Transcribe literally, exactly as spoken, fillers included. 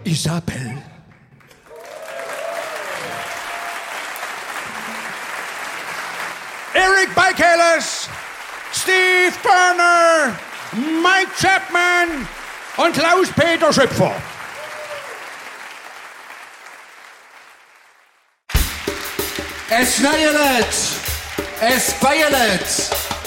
Isabel. Eric Beikeles, Steve Burner, Mike Chapman und Klaus-Peter Schöpfer. Es schneit, es feiert,